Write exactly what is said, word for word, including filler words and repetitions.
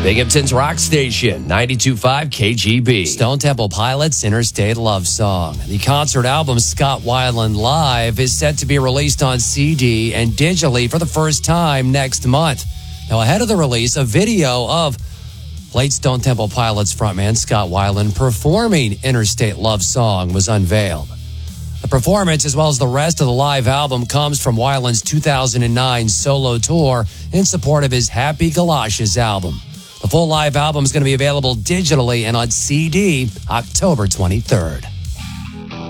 Binghamton's Rock Station, ninety-two point five K G B. Stone Temple Pilots' Interstate Love Song. The concert album Scott Weiland Live is set to be released on C D and digitally for the first time next month. Now, ahead of the release, a video of late Stone Temple Pilots frontman Scott Weiland performing Interstate Love Song was unveiled. The performance, as well as the rest of the live album, comes from Weiland's two thousand nine solo tour in support of his Happy Galoshes album. The full live album is going to be available digitally and on C D October twenty-third.